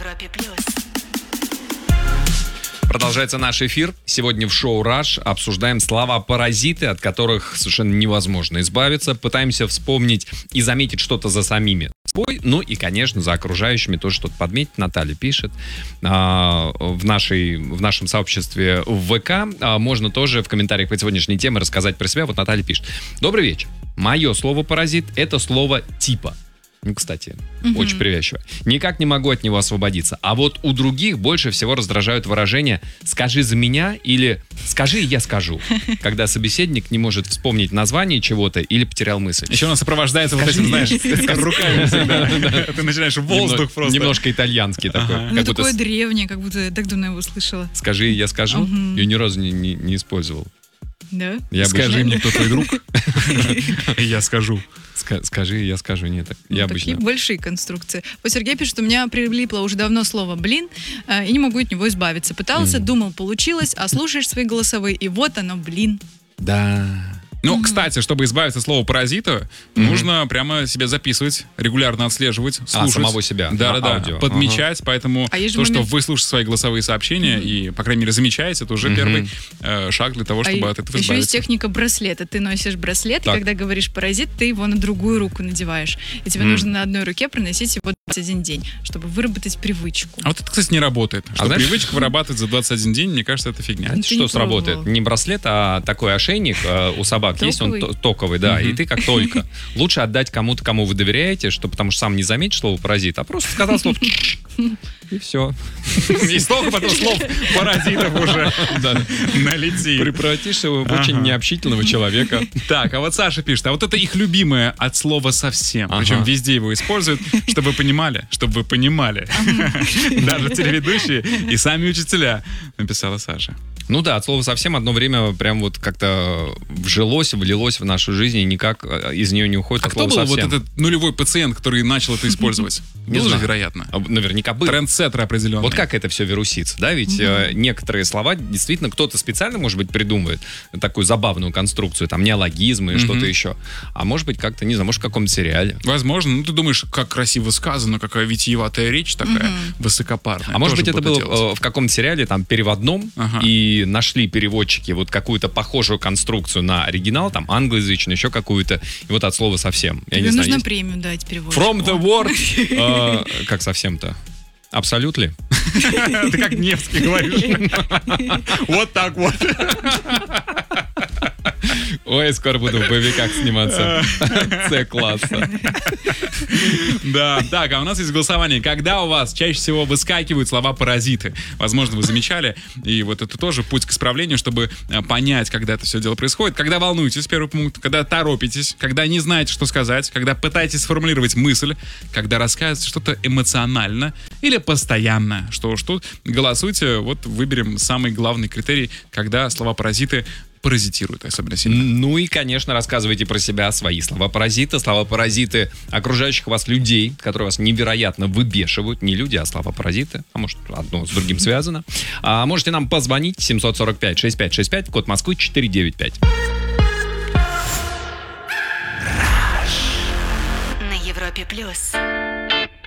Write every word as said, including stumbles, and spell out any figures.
Европе плюс. Продолжается наш эфир. Сегодня в шоу «Раш» обсуждаем слова-паразиты, от которых совершенно невозможно избавиться. Пытаемся вспомнить и заметить что-то за самими собой, ну и, конечно, за окружающими тоже что-то подметить. Наталья пишет. А, в, нашей, в нашем сообществе в ВК а, можно тоже в комментариях под сегодняшней темой рассказать про себя. Вот Наталья пишет. Добрый вечер. Мое слово «паразит» — это слово «типа». Ну, кстати, угу. Очень привязчиво. Никак не могу от него освободиться. А вот у других больше всего раздражают выражения «скажи за меня» или «скажи, и я скажу», когда собеседник не может вспомнить название чего-то или потерял мысль. Еще он сопровождается вот этим, знаешь, руками всегда. Ты начинаешь воздух просто. Немножко итальянский такой. Ну, такое древнее, как будто я так давно его слышала. «Скажи, и я скажу». Я ни разу не использовал. Да? Скажи мне, кто твой друг, и я скажу. Скажи, я скажу. Нет, ну, я такие обычно... большие конструкции. Вот Сергей пишет, что у меня прилипло уже давно слово «блин», э, и не могу от него избавиться. Пытался, mm. думал, получилось, а слушаешь свои голосовые, и вот оно, блин. Да... Ну, mm-hmm. кстати, чтобы избавиться от слова «паразита», mm-hmm. нужно прямо себя записывать, регулярно отслеживать, слушать. А, самого себя. Да-да-да, подмечать. Uh-huh. Поэтому а то, момент... что вы слушаете свои голосовые сообщения mm-hmm. и, по крайней мере, замечаете, это уже mm-hmm. первый э, шаг для того, чтобы а от этого еще избавиться. Еще есть техника браслета. Ты носишь браслет, так. и когда говоришь «паразит», ты его на другую руку надеваешь. И тебе mm-hmm. нужно на одной руке проносить его двадцать один день, чтобы выработать привычку. А вот это, кстати, не работает. Что а знаешь... привычка вырабатывать за двадцать один день, мне кажется, это фигня. Знаете, что не сработает? Пробовала. Не браслет, а такой ошейник э, у собак есть, он токовый, да, uh-huh. и ты как только. Лучше отдать кому-то, кому вы доверяете, что, потому что сам не заметишь слово «паразит», а просто сказал слово и все. И столько потом слов паразитов уже налетит. Превратишься в очень необщительного человека. Так, а вот Саша пишет, а вот это их любимое от слова «совсем». Причем везде его используют, чтобы вы понимали, чтобы вы понимали. Даже телеведущие и сами учителя, написала Саша. Ну да, от слова «совсем» одно время прям вот как-то вжилось, влилось в нашу жизнь, и никак из нее не уходит а от слова «совсем». А кто был «совсем». вот этот нулевой пациент, который начал это использовать? Не был знаю. же, вероятно. Наверняка был. Трендсеттер определенный. Вот как это все вирусится, да? Ведь угу. э, некоторые слова действительно кто-то специально, может быть, придумывает такую забавную конструкцию, там неологизмы и угу. что-то еще. А может быть, как-то, не знаю, может, в каком-то сериале. Возможно. Ну, ты думаешь, как красиво сказано, какая витиеватая речь такая, угу. высокопарная. А может быть, это было делать. в каком-то сериале, там, переводном, ага. и нашли переводчики вот какую-то похожую конструкцию на оригинал, там, англоязычную, еще какую-то, и вот от слова «совсем». Тебе нужно премию дать переводчику. From the word. Как совсем-то? Абсолютно. Ты как Невский говоришь. Вот так вот. Ой, скоро буду в боевиках сниматься. С-класса. Да, так, а у нас есть голосование. Когда у вас чаще всего выскакивают слова «паразиты»? Возможно, вы замечали. И вот это тоже путь к исправлению, чтобы понять, когда это все дело происходит. Когда волнуетесь, первый пункт. Когда торопитесь. Когда не знаете, что сказать. Когда пытаетесь сформулировать мысль. Когда рассказываете что-то эмоционально. Или постоянно. Что уж тут. Голосуйте. Вот выберем самый главный критерий, когда слова «паразиты» паразитируют особенно сильно. Ну и, конечно, рассказывайте про себя свои слова-паразиты, слова-паразиты окружающих вас людей, которые вас невероятно выбешивают. Не люди, а слова-паразиты. А может, одно с другим связано. А можете нам позвонить семь сорок пять шестьдесят пять шестьдесят пять, код Москвы четыре девять пять. На Европе плюс.